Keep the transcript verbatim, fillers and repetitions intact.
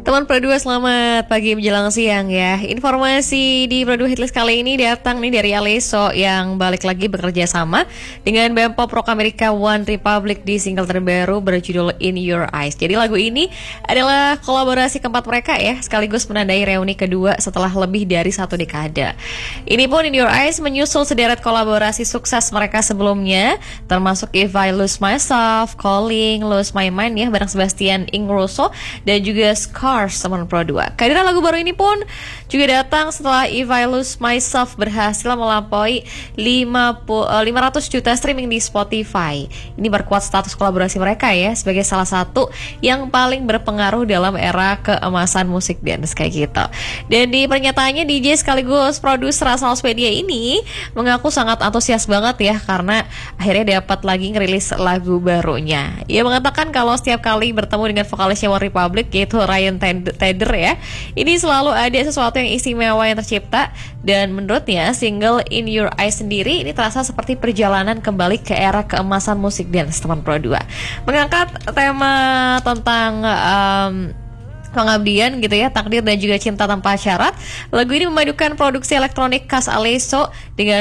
Teman Pro dua, selamat pagi menjelang siang ya. Informasi di Pro dua Hitlist kali ini datang nih dari Alesso yang balik lagi bekerja sama dengan band pop rock Amerika One Republic di single terbaru berjudul In Your Eyes. Jadi lagu ini adalah kolaborasi keempat mereka ya, sekaligus menandai reuni kedua setelah lebih dari satu dekade. Ini pun In Your Eyes menyusul sederet kolaborasi sukses mereka sebelumnya, termasuk If I Lose Myself, Calling, Lose My Mind ya bareng Sebastian Ingrosso dan juga Scars teman Pro dua. Kehadiran lagu baru ini pun juga datang setelah If I Lose Myself berhasil melampaui lima ratus juta streaming di Spotify. Ini berkuat status kolaborasi mereka ya sebagai salah satu yang paling berpengaruh dalam era keemasan musik dance kayak gitu. Dan di pernyataannya D J sekaligus produser asal Swedia ini mengaku sangat antusias banget ya karena akhirnya dapat lagi ngerilis lagu barunya. Ia mengatakan kalau setiap kali bertemu dengan vokalisnya One Republic yaitu Ryan Tedder ya, ini selalu ada sesuatu yang istimewa yang tercipta, dan menurutnya single In Your Eyes sendiri ini terasa seperti perjalanan kembali ke era keemasan musik dance teman Pro dua. Mengangkat tema tentang um, pengabdian gitu ya, takdir dan juga cinta tanpa syarat. Lagu ini memadukan produksi elektronik khas Alesso dengan